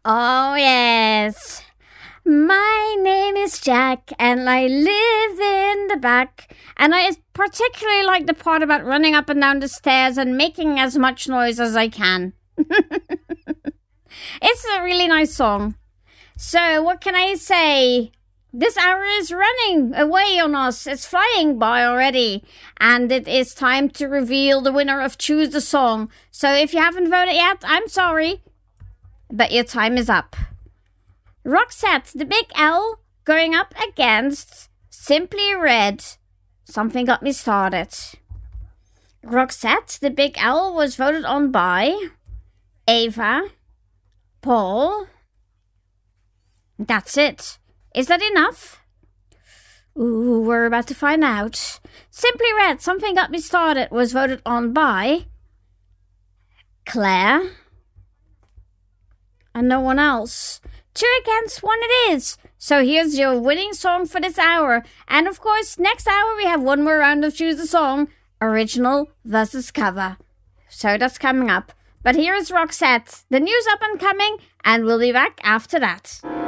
Oh, yes. My name is Jack, and I live in the back. And I particularly like the part about running up and down the stairs and making as much noise as I can. It's a really nice song. So, what can I say? This hour is running away on us. It's flying by already. And it is time to reveal the winner of Choose the Song. So, if you haven't voted yet, I'm sorry. But your time is up. Roxette, the Big L, going up against Simply Red. Something got me started. Roxette, the Big L, was voted on by Ava, Paul. That's it. Is that enough? Ooh, we're about to find out. Simply Red, Something Got Me Started, was voted on by Claire. And no one else. 2 against 1 it is. So here's your winning song for this hour. And of course, next hour we have one more round of Choose the Song. Original versus cover. So that's coming up. But here is Roxette. The news up and coming, and we'll be back after that.